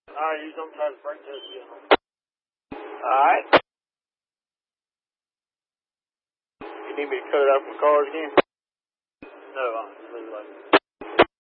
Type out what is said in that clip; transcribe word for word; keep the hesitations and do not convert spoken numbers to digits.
Alright, you don't try to break this again. Alright. You need me to cut it out from the cars again? No, I'll just leave it like